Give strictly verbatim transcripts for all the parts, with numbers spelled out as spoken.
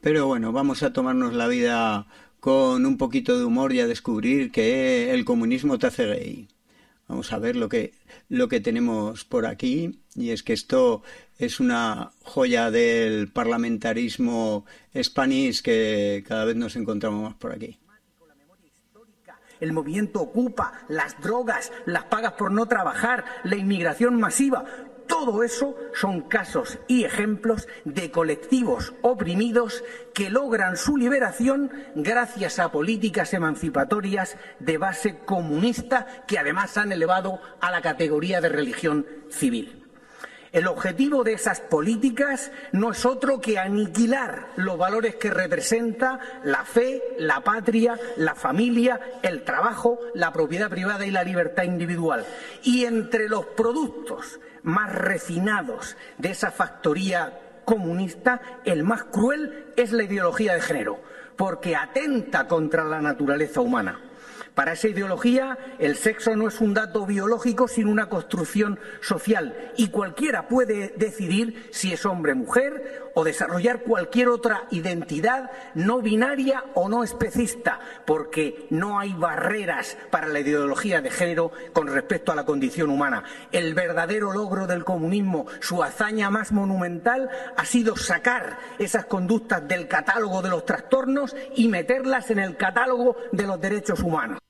Pero bueno, vamos a tomarnos la vida con un poquito de humor y a descubrir que el comunismo te hace gay. Vamos a ver lo que, lo que tenemos por aquí, y es que esto es una joya del parlamentarismo Spanish que cada vez nos encontramos más por aquí. El movimiento Ocupa, las drogas, las pagas por no trabajar, la inmigración masiva, todo eso son casos y ejemplos de colectivos oprimidos que logran su liberación gracias a políticas emancipatorias de base comunista que además han elevado a la categoría de religión civil. El objetivo de esas políticas no es otro que aniquilar los valores que representa la fe, la patria, la familia, el trabajo, la propiedad privada y la libertad individual. Y entre los productos más refinados de esa factoría comunista, el más cruel es la ideología de género, porque atenta contra la naturaleza humana. Para esa ideología, el sexo no es un dato biológico, sino una construcción social. Y cualquiera puede decidir si es hombre o mujer o desarrollar cualquier otra identidad no binaria o no especista, porque no hay barreras para la ideología de género con respecto a la condición humana. El verdadero logro del comunismo, su hazaña más monumental, ha sido sacar esas conductas del catálogo de los trastornos y meterlas en el catálogo de los derechos humanos.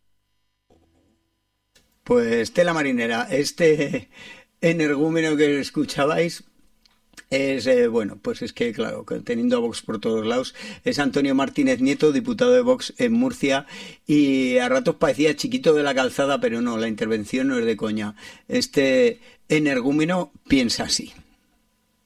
Pues tela marinera, este energúmeno que escuchabais es, eh, bueno, pues es que claro, teniendo a Vox por todos lados, es Antonio Martínez Nieto, diputado de Vox en Murcia, y a ratos parecía Chiquito de la Calzada, pero no, la intervención no es de coña. Este energúmeno piensa así.